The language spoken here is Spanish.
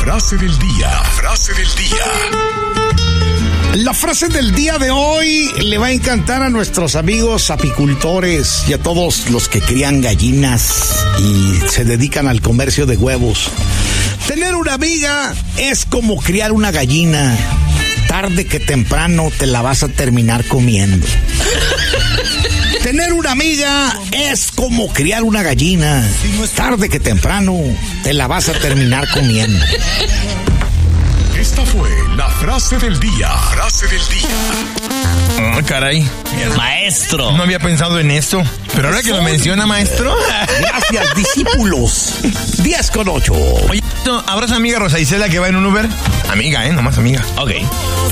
frase del día. La frase del día. La frase del día de hoy le va a encantar a nuestros amigos apicultores y a todos los que crían gallinas y se dedican al comercio de huevos. Tener una amiga es como criar una gallina. Tarde que temprano te la vas a terminar comiendo. Tener una amiga es como criar una gallina. Tarde que temprano te la vas a terminar comiendo. Esta fue la frase del día. Frase del día. Oh, caray. Maestro. No había pensado en esto. Pero ahora que lo menciona, maestro. Gracias, discípulos. 10:08. Oye, ¿habrá esa amiga Rosa Isela que va en un Uber? Amiga, nomás amiga. Ok.